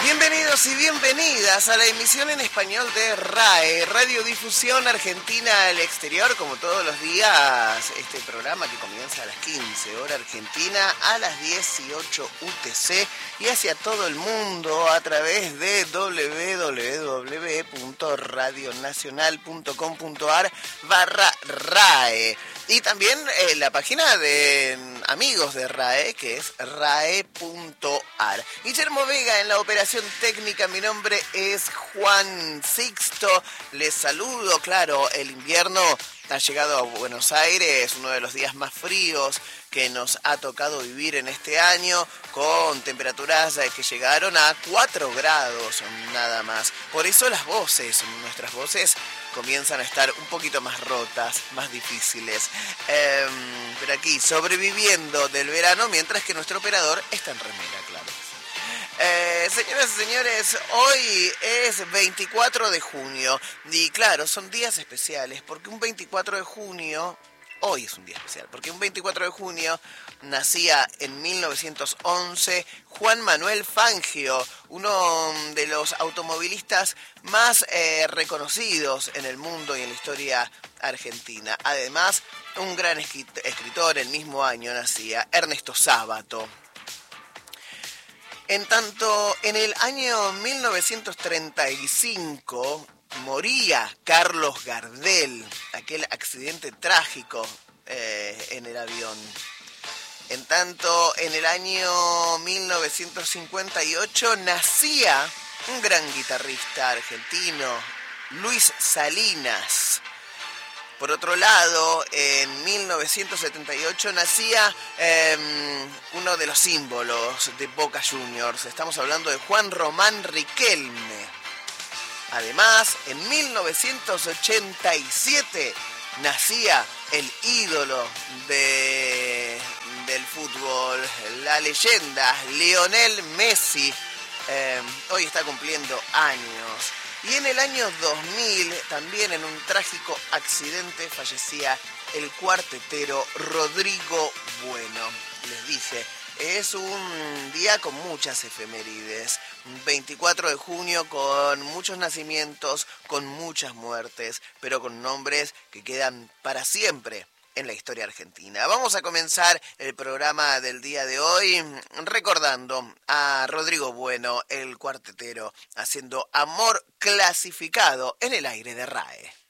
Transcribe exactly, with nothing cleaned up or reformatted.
Bienvenidos y bienvenidas a la emisión en español de RAE, Radiodifusión Argentina al Exterior, como todos los días, este programa que comienza a las quince, hora argentina, a las dieciocho U T C y hacia todo el mundo a través de doble u doble u doble u punto radionacional punto com punto ar barra RAE. Y también eh, la página de amigos de RAE, que es rae punto ar. Guillermo Vega en la operación técnica, mi nombre es Juan Sixto. Les saludo, claro, el invierno ha llegado a Buenos Aires, uno de los días más fríos que nos ha tocado vivir en este año, con temperaturas que llegaron a cuatro grados nada más. Por eso las voces, nuestras voces, comienzan a estar un poquito más rotas, más difíciles. Eh, pero aquí, sobreviviendo del verano, mientras que nuestro operador está en remera, claro. Eh, señoras y señores, hoy es veinticuatro de junio y claro, son días especiales porque un veinticuatro de junio, hoy es un día especial, porque un veinticuatro de junio nacía en mil novecientos once Juan Manuel Fangio, uno de los automovilistas más eh, reconocidos en el mundo y en la historia argentina. Además, un gran escritor, el mismo año nacía Ernesto Sábato. En tanto, en el año mil novecientos treinta y cinco moría Carlos Gardel, aquel accidente trágico eh, en el avión. En tanto, en el año mil novecientos cincuenta y ocho nacía un gran guitarrista argentino, Luis Salinas. Por otro lado, en mil novecientos setenta y ocho nacía eh, uno de los símbolos de Boca Juniors. Estamos hablando de Juan Román Riquelme. Además, en mil novecientos ochenta y siete nacía el ídolo de, del fútbol, la leyenda Lionel Messi. Eh, hoy está cumpliendo años. Y en el año dos mil, también en un trágico accidente, fallecía el cuartetero Rodrigo Bueno. Les dije, es un día con muchas efemérides. veinticuatro de junio con muchos nacimientos, con muchas muertes, pero con nombres que quedan para siempre en la historia argentina. Vamos a comenzar el programa del día de hoy recordando a Rodrigo Bueno, el cuartetero, haciendo Amor Clasificado en el aire de RAE.